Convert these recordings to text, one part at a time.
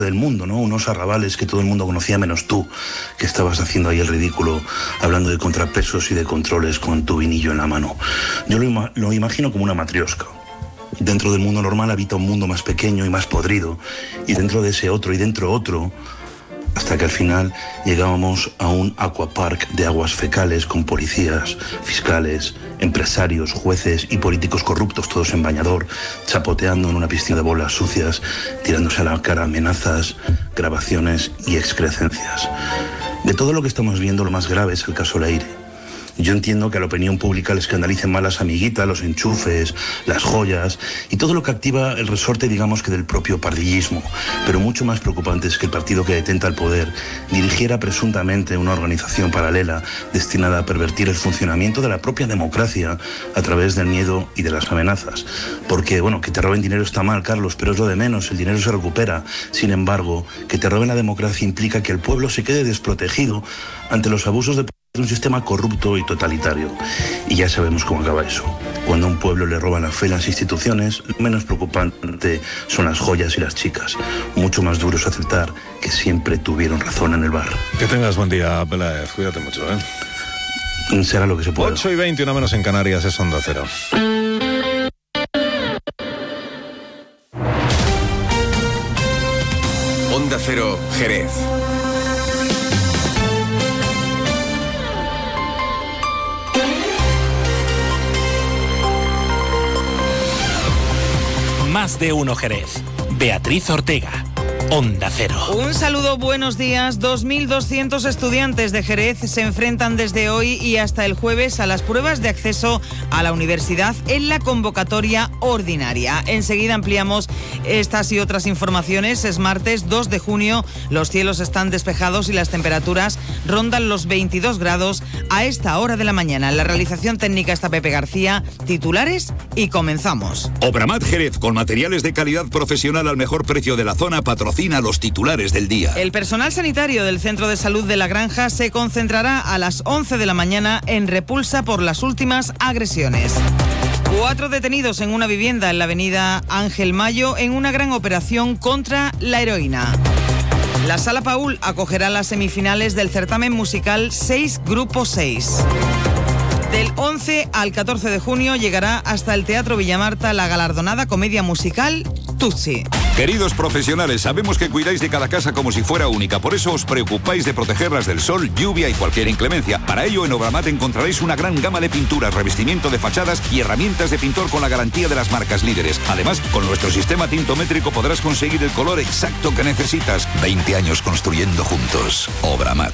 del mundo, ¿no? Unos arrabales que todo el mundo conocía menos tú, que estabas haciendo ahí el ridículo, hablando de contrapesos y de controles con tu vinillo en la mano. Yo lo imagino como una matrioska. Dentro del mundo normal habita un mundo más pequeño y más podrido, y dentro de ese otro y dentro otro, hasta que al final llegábamos a un aquapark de aguas fecales con policías, fiscales, empresarios, jueces y políticos corruptos, todos en bañador, chapoteando en una piscina de bolas sucias, tirándose a la cara amenazas, grabaciones y excrecencias. De todo lo que estamos viendo, lo más grave es el caso Leire. Yo entiendo que a la opinión pública le escandalicen más las amiguitas, los enchufes, las joyas y todo lo que activa el resorte, digamos que del propio pardillismo. Pero mucho más preocupante es que el partido que detenta el poder dirigiera presuntamente una organización paralela destinada a pervertir el funcionamiento de la propia democracia a través del miedo y de las amenazas. Porque, bueno, que te roben dinero está mal, Carlos, pero es lo de menos, el dinero se recupera. Sin embargo, que te roben la democracia implica que el pueblo se quede desprotegido ante los abusos de un sistema corrupto y totalitario. Y ya sabemos cómo acaba eso. Cuando a un pueblo le roban la fe en las instituciones, lo menos preocupante son las joyas y las chicas. Mucho más duro es aceptar que siempre tuvieron razón en el bar. Que tengas buen día, Peláez. Cuídate mucho, ¿eh? Será lo que se pueda. 8:20, una menos en Canarias, es Onda Cero. Onda Cero, Jerez. Más de uno Jerez. Beatriz Ortega. Onda Cero. Un saludo, buenos días. 2.200 estudiantes de Jerez se enfrentan desde hoy y hasta el jueves a las pruebas de acceso a la universidad en la convocatoria ordinaria. Enseguida ampliamos estas y otras informaciones. Es martes 2 de junio, los cielos están despejados y las temperaturas rondan los 22 grados a esta hora de la mañana. En la realización técnica está Pepe García, titulares y comenzamos. Obramat Jerez, con materiales de calidad profesional al mejor precio de la zona, patrocina los titulares del día. El personal sanitario del Centro de Salud de La Granja se concentrará a las 11 de la mañana en repulsa por las últimas agresiones. 4 detenidos en una vivienda en la avenida Ángel Mayo en una gran operación contra la heroína. La Sala Paul acogerá las semifinales del certamen musical 6 Grupo 6. Del 11 al 14 de junio llegará hasta el Teatro Villamarta la galardonada comedia musical Tutsi. Queridos profesionales, sabemos que cuidáis de cada casa como si fuera única, por eso os preocupáis de protegerlas del sol, lluvia y cualquier inclemencia. Para ello, en Obramat encontraréis una gran gama de pinturas, revestimiento de fachadas y herramientas de pintor con la garantía de las marcas líderes. Además, con nuestro sistema tintométrico podrás conseguir el color exacto que necesitas. 20 años construyendo juntos. Obramat.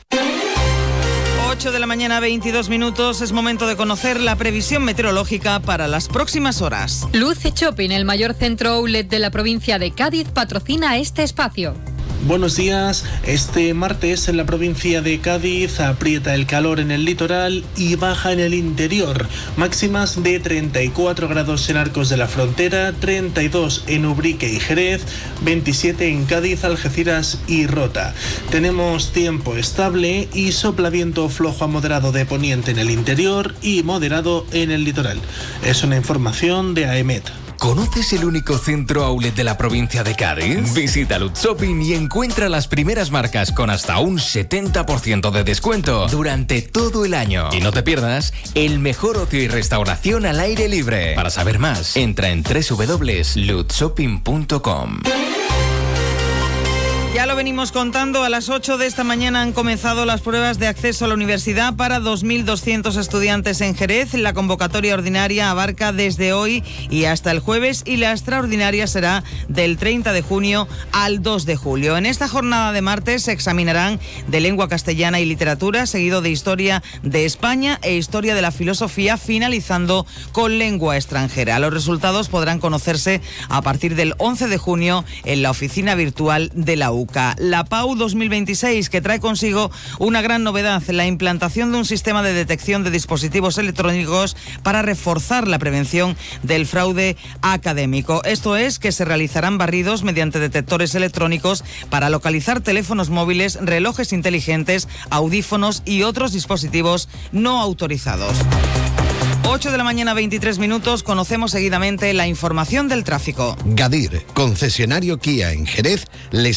8 de la mañana, 22 minutos. Es momento de conocer la previsión meteorológica para las próximas horas. Luce Shopping, el mayor centro outlet de la provincia de Cádiz, patrocina este espacio. Buenos días. Este martes en la provincia de Cádiz aprieta el calor en el litoral y baja en el interior. Máximas de 34 grados en Arcos de la Frontera, 32 en Ubrique y Jerez, 27 en Cádiz, Algeciras y Rota. Tenemos tiempo estable y sopla viento flojo a moderado de poniente en el interior y moderado en el litoral. Es una información de AEMET. ¿Conoces el único centro outlet de la provincia de Cádiz? Visita Lutz Shopping y encuentra las primeras marcas con hasta un 70% de descuento durante todo el año. Y no te pierdas el mejor ocio y restauración al aire libre. Para saber más, entra en www.lutzshopping.com. Ya lo venimos contando, a las 8 de esta mañana han comenzado las pruebas de acceso a la universidad para 2.200 estudiantes en Jerez. La convocatoria ordinaria abarca desde hoy y hasta el jueves y la extraordinaria será del 30 de junio al 2 de julio. En esta jornada de martes se examinarán de lengua castellana y literatura, seguido de historia de España e historia de la filosofía, finalizando con lengua extranjera. Los resultados podrán conocerse a partir del 11 de junio en la oficina virtual de la UCA. La PAU 2026, que trae consigo una gran novedad, la implantación de un sistema de detección de dispositivos electrónicos para reforzar la prevención del fraude académico. Esto es, que se realizarán barridos mediante detectores electrónicos para localizar teléfonos móviles, relojes inteligentes, audífonos y otros dispositivos no autorizados. 8 de la mañana, 23 minutos, conocemos seguidamente la información del tráfico. Gadir, concesionario Kia en Jerez, les